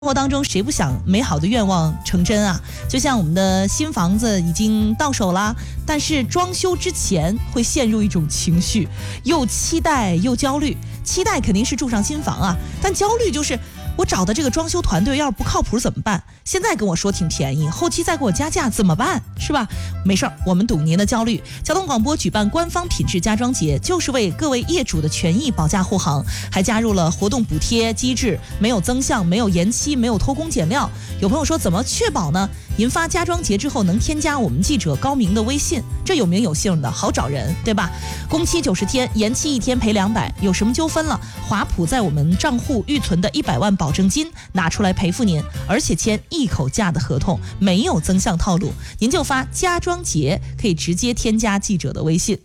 活当中谁不想美好的愿望成真啊？就像我们的新房子已经到手啦，但是装修之前会陷入一种情绪，又期待又焦虑。期待肯定是住上新房啊，但焦虑就是我找的这个装修团队要是不靠谱怎么办？现在跟我说挺便宜，后期再给我加价怎么办？是吧？没事儿，我们懂您的焦虑。交通广播举办官方品质家装节，就是为各位业主的权益保驾护航，还加入了活动补贴机制，没有增项，没有延期，没有偷工减料。有朋友说怎么确保呢？引发家装节之后能添加我们记者高明的微信，这有名有姓的，好找人，对吧？工期90天，延期1天赔200，有什么纠纷了，华普在我们账户预存的100万保证金拿出来赔付您，而且签一口价的合同，没有增项套路，您就发家装节，可以直接添加记者的微信。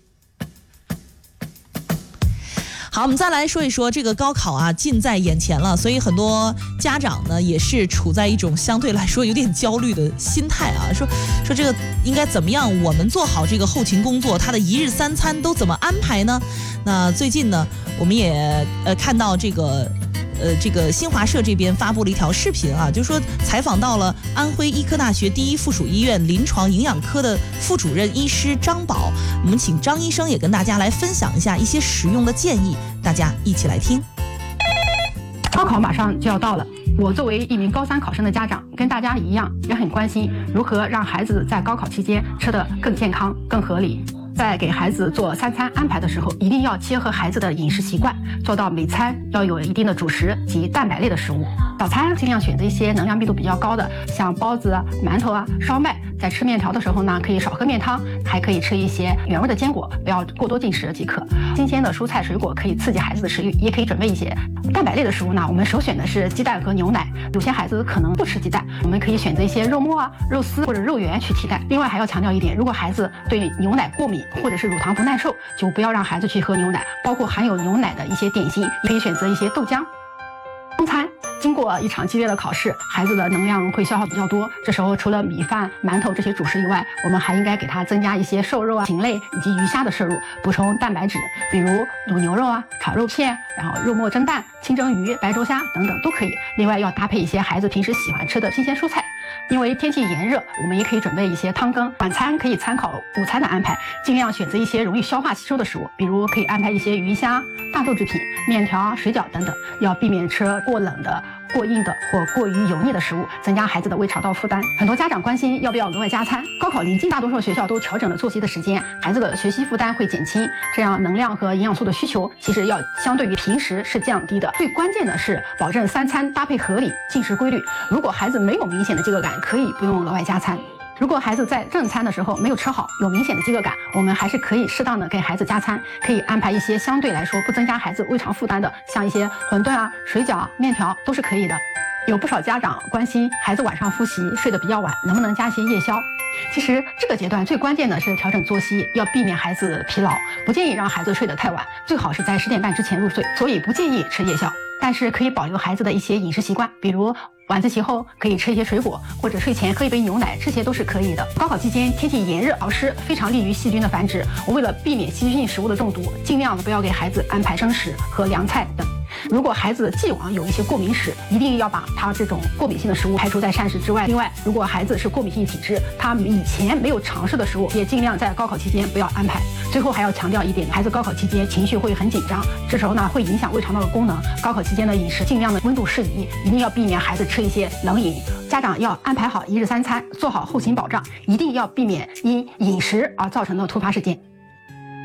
好，我们再来说一说这个高考啊，近在眼前了，所以很多家长呢也是处在一种相对来说有点焦虑的心态啊，说这个应该怎么样，我们做好这个后勤工作，他的一日三餐都怎么安排呢？那最近呢，我们也看到这个新华社这边发布了一条视频啊，就是说采访到了安徽医科大学第一附属医院临床营养科的副主任医师张宝，我们请张医生也跟大家来分享一下一些实用的建议，大家一起来听。 高考马上就要到了，我作为一名高3考生的家长，跟大家一样也很关心如何让孩子在高考期间吃得更健康、更合理。在给孩子做3餐安排的时候，一定要结合孩子的饮食习惯，做到每餐要有一定的主食及蛋白类的食物。早餐尽量选择一些能量密度比较高的，像包子啊、馒头啊、烧麦。在吃面条的时候呢，可以少喝面汤，还可以吃一些原味的坚果，不要过多进食即可。新鲜的蔬菜水果可以刺激孩子的食欲，也可以准备一些蛋白类的食物呢。我们首选的是鸡蛋和牛奶，有些孩子可能不吃鸡蛋，我们可以选择一些肉末啊、肉丝或者肉圆去替代。另外还要强调一点，如果孩子对牛奶过敏或者是乳糖不耐受，就不要让孩子去喝牛奶，包括含有牛奶的一些点心，可以选择一些豆浆。中餐经过一场激烈的考试，孩子的能量会消耗比较多，这时候除了米饭、馒头这些主食以外，我们还应该给他增加一些瘦肉啊、禽类以及鱼虾的摄入，补充蛋白质，比如卤牛肉啊、炒肉片，然后肉末蒸蛋、清蒸鱼、白灼虾等等都可以。另外要搭配一些孩子平时喜欢吃的新鲜蔬菜。因为天气炎热，我们也可以准备一些汤羹。晚餐可以参考午餐的安排，尽量选择一些容易消化吸收的食物，比如可以安排一些鱼虾、大豆制品、面条、水饺等等，要避免吃过冷的、过硬的或过于油腻的食物，增加孩子的胃肠道负担。很多家长关心要不要额外加餐。高考临近，大多数学校都调整了作息的时间，孩子的学习负担会减轻，这样能量和营养素的需求其实要相对于平时是降低的。最关键的是保证3餐搭配合理，进食规律。如果孩子没有明显的饥饿感，可以不用额外加餐。如果孩子在正餐的时候没有吃好，有明显的饥饿感，我们还是可以适当的给孩子加餐，可以安排一些相对来说不增加孩子胃肠负担的，像一些馄饨啊、水饺、面条都是可以的。有不少家长关心孩子晚上复习睡得比较晚，能不能加些夜宵？其实这个阶段最关键的是调整作息，要避免孩子疲劳，不建议让孩子睡得太晚，最好是在10点半之前入睡，所以不建议吃夜宵。但是可以保留孩子的一些饮食习惯，比如晚自习后可以吃一些水果，或者睡前喝一杯牛奶，这些都是可以的。高考期间天气炎热潮湿，非常利于细菌的繁殖。我为了避免细菌性食物的中毒，尽量的不要给孩子安排生食和凉菜等。如果孩子既往有一些过敏史，一定要把他这种过敏性的食物排除在膳食之外。另外，如果孩子是过敏性体质，他以前没有尝试的食物，也尽量在高考期间不要安排。最后还要强调一点，孩子高考期间情绪会很紧张，这时候呢会影响胃肠道的功能。高考期间的饮食尽量的温度适宜，一定要避免孩子吃一些冷饮。家长要安排好一日3餐，做好后勤保障，一定要避免因饮食而造成的突发事件。